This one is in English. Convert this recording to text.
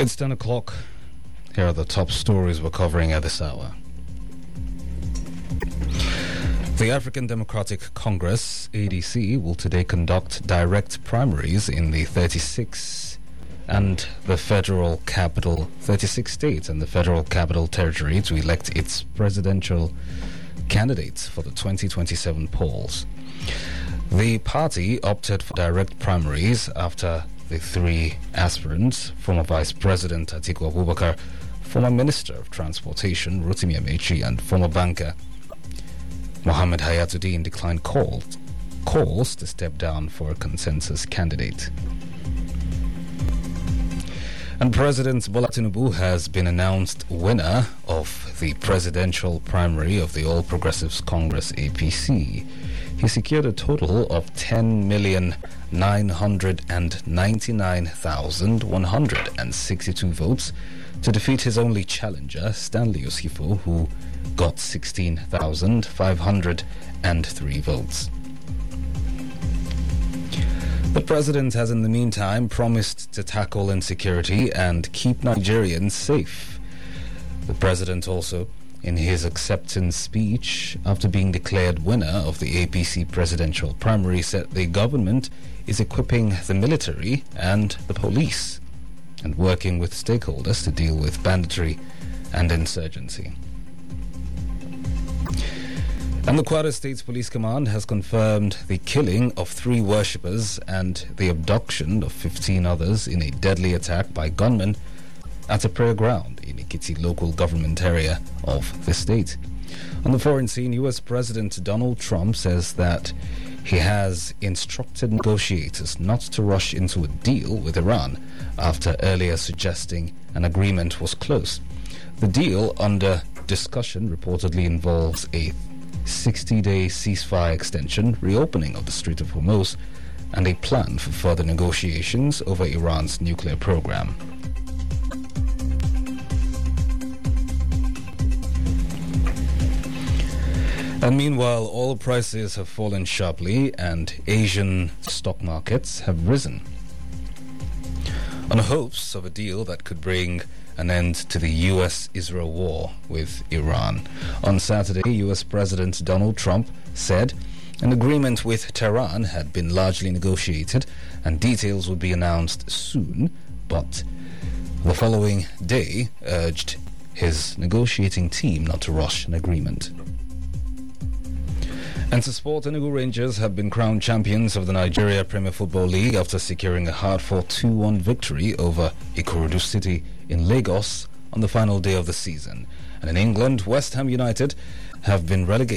It's 10 o'clock. Here are the top stories we're covering at this hour. The African Democratic Congress, ADC, will today conduct direct primaries in the 36 states and the Federal Capital Territory to elect its presidential candidates for the 2027 polls. The party opted for direct primaries after the three aspirants, former Vice President Atiku Abubakar, former Minister of Transportation Rotimi Amechi, and former banker Mohammed Hayatuddin declined calls to step down for a consensus candidate. And President Bola Tinubu has been announced winner of the presidential primary of the All Progressives Congress APC. He secured a total of 10,999,162 votes to defeat his only challenger, Stanley Osifo, who got 16,503 votes. The president has in the meantime promised to tackle insecurity and keep Nigerians safe. The president also, in his acceptance speech after being declared winner of the APC presidential primary, said the government is equipping the military and the police and working with stakeholders to deal with banditry and insurgency. And the Kwara State Police Command has confirmed the killing of 3 worshippers and the abduction of 15 others in a deadly attack by gunmen at a prayer ground in Ikiti local government area of the state. On the foreign scene, U.S. President Donald Trump says that he has instructed negotiators not to rush into a deal with Iran after earlier suggesting an agreement was close. The deal under discussion reportedly involves a 60-day ceasefire extension, reopening of the Strait of Hormuz, and a plan for further negotiations over Iran's nuclear program. And meanwhile, oil prices have fallen sharply and Asian stock markets have risen on hopes of a deal that could bring an end to the U.S.-Israel war with Iran. On Saturday, U.S. President Donald Trump said an agreement with Tehran had been largely negotiated and details would be announced soon, but the following day urged his negotiating team not to rush an agreement. And to sport, Enugu Rangers have been crowned champions of the Nigeria Premier Football League after securing a hard-fought 2-1 victory over Ikorodu City in Lagos on the final day of the season. And in England, West Ham United have been relegated